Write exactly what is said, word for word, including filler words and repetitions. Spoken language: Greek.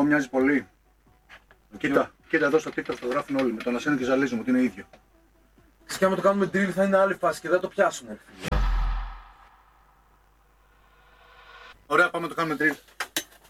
μοιάζει πολύ. Κοίτα, Yeah. κοίτα εδώ στο τίτλο το γράφουν όλοι. Με τον Ασένιο και ζαλίζουμε ότι είναι ίδιο. Και άμα το κάνουμε drill θα είναι άλλη φάση και δεν το πιάσουν. Ωραία, πάμε να το κάνουμε drill.